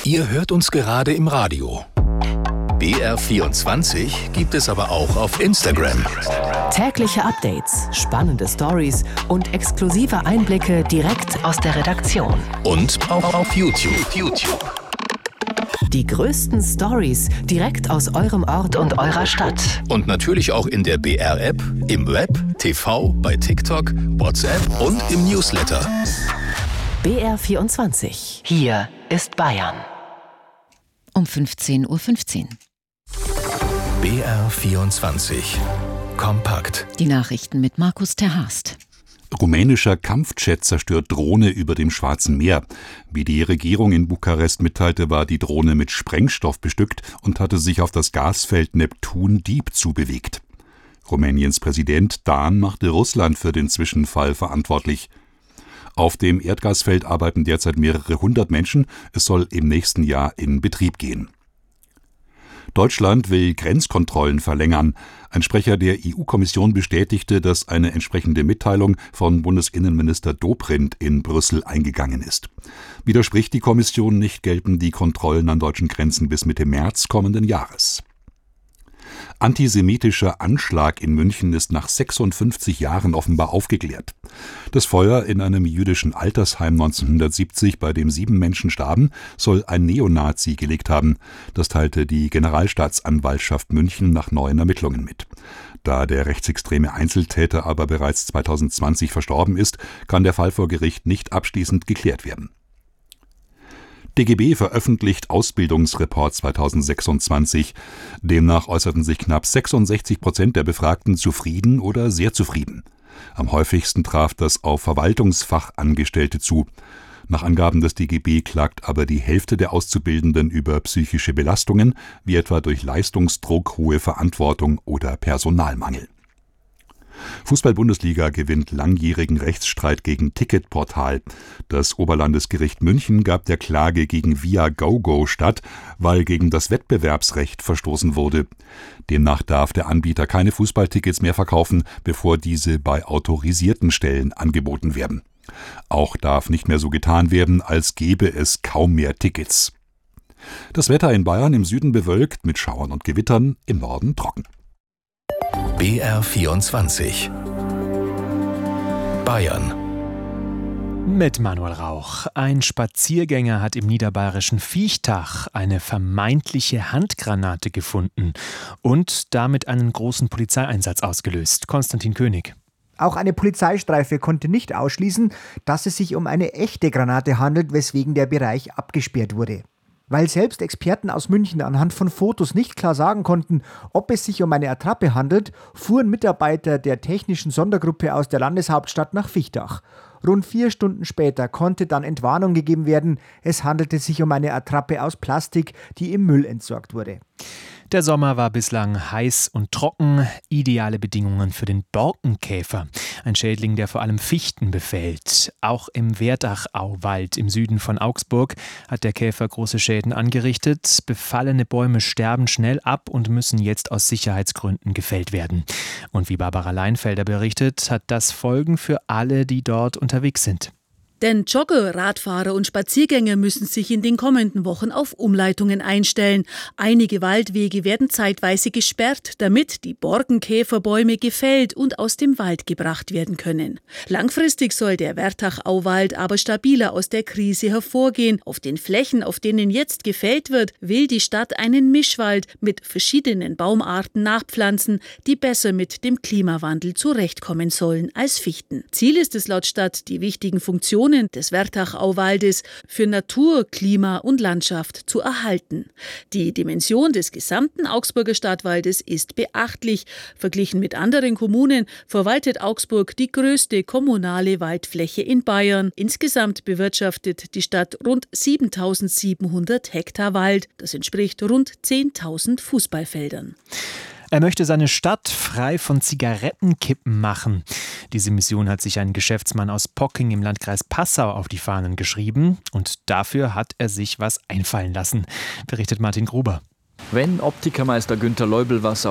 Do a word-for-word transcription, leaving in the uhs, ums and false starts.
Ihr hört uns gerade im Radio. B R vierundzwanzig gibt es aber auch auf Instagram. Tägliche Updates, spannende Stories und exklusive Einblicke direkt aus der Redaktion. Und auch auf YouTube. YouTube. Die größten Stories direkt aus eurem Ort und eurer Stadt. Und natürlich auch in der B R-App, im Web, T V, bei TikTok, WhatsApp und im Newsletter. B R vierundzwanzig. Hier ist Bayern. Um fünfzehn Uhr fünfzehn. B R vierundzwanzig. Kompakt. Die Nachrichten mit Markus Terhast. Rumänischer Kampfjet zerstört Drohne über dem Schwarzen Meer. Wie die Regierung in Bukarest mitteilte, war die Drohne mit Sprengstoff bestückt und hatte sich auf das Gasfeld Neptun Deep zubewegt. Rumäniens Präsident Dan machte Russland für den Zwischenfall verantwortlich. Auf dem Erdgasfeld arbeiten derzeit mehrere hundert Menschen. Es soll im nächsten Jahr in Betrieb gehen. Deutschland will Grenzkontrollen verlängern. Ein Sprecher der E U-Kommission bestätigte, dass eine entsprechende Mitteilung von Bundesinnenminister Dobrindt in Brüssel eingegangen ist. Widerspricht die Kommission nicht, gelten die Kontrollen an deutschen Grenzen bis Mitte März kommenden Jahres. Antisemitischer Anschlag in München ist nach sechsundfünfzig Jahren offenbar aufgeklärt. Das Feuer in einem jüdischen Altersheim neunzehnhundertsiebzig, bei dem sieben Menschen starben, soll ein Neonazi gelegt haben. Das teilte die Generalstaatsanwaltschaft München nach neuen Ermittlungen mit. Da der rechtsextreme Einzeltäter aber bereits zweitausendzwanzig verstorben ist, kann der Fall vor Gericht nicht abschließend geklärt werden. D G B veröffentlicht Ausbildungsreport zweitausendsechsundzwanzig. Demnach äußerten sich knapp sechsundsechzig Prozent der Befragten zufrieden oder sehr zufrieden. Am häufigsten traf das auf Verwaltungsfachangestellte zu. Nach Angaben des D G B klagt aber die Hälfte der Auszubildenden über psychische Belastungen, wie etwa durch Leistungsdruck, hohe Verantwortung oder Personalmangel. Fußball-Bundesliga gewinnt langjährigen Rechtsstreit gegen Ticketportal. Das Oberlandesgericht München gab der Klage gegen Viagogo statt, weil gegen das Wettbewerbsrecht verstoßen wurde. Demnach darf der Anbieter keine Fußballtickets mehr verkaufen, bevor diese bei autorisierten Stellen angeboten werden. Auch darf nicht mehr so getan werden, als gäbe es kaum mehr Tickets. Das Wetter in Bayern im Süden bewölkt, mit Schauern und Gewittern, im Norden trocken. B R vierundzwanzig. Bayern. Mit Manuel Rauch. Ein Spaziergänger hat im niederbayerischen Viechtach eine vermeintliche Handgranate gefunden und damit einen großen Polizeieinsatz ausgelöst. Konstantin König. Auch eine Polizeistreife konnte nicht ausschließen, dass es sich um eine echte Granate handelt, weswegen der Bereich abgesperrt wurde. Weil selbst Experten aus München anhand von Fotos nicht klar sagen konnten, ob es sich um eine Attrappe handelt, fuhren Mitarbeiter der technischen Sondergruppe aus der Landeshauptstadt nach Viechtach. Rund vier Stunden später konnte dann Entwarnung gegeben werden, es handelte sich um eine Attrappe aus Plastik, die im Müll entsorgt wurde. Der Sommer war bislang heiß und trocken, ideale Bedingungen für den Borkenkäfer. Ein Schädling, der vor allem Fichten befällt. Auch im Werdachauwald im Süden von Augsburg hat der Käfer große Schäden angerichtet. Befallene Bäume sterben schnell ab und müssen jetzt aus Sicherheitsgründen gefällt werden. Und wie Barbara Leinfelder berichtet, hat das Folgen für alle, die dort unterwegs sind. Denn Jogger, Radfahrer und Spaziergänger müssen sich in den kommenden Wochen auf Umleitungen einstellen. Einige Waldwege werden zeitweise gesperrt, damit die Borkenkäferbäume gefällt und aus dem Wald gebracht werden können. Langfristig soll der Werdachauwald aber stabiler aus der Krise hervorgehen. Auf den Flächen, auf denen jetzt gefällt wird, will die Stadt einen Mischwald mit verschiedenen Baumarten nachpflanzen, die besser mit dem Klimawandel zurechtkommen sollen als Fichten. Ziel ist es laut Stadt, die wichtigen Funktionen des Werdachauwaldes für Natur, Klima und Landschaft zu erhalten. Die Dimension des gesamten Augsburger Stadtwaldes ist beachtlich. Verglichen mit anderen Kommunen verwaltet Augsburg die größte kommunale Waldfläche in Bayern. Insgesamt bewirtschaftet die Stadt rund siebentausendsiebenhundert Hektar Wald. Das entspricht rund zehntausend Fußballfeldern. Er möchte seine Stadt frei von Zigarettenkippen machen. Diese Mission hat sich ein Geschäftsmann aus Pocking im Landkreis Passau auf die Fahnen geschrieben. Und dafür hat er sich was einfallen lassen, berichtet Martin Gruber. Wenn Optikermeister Günter Leubelwasser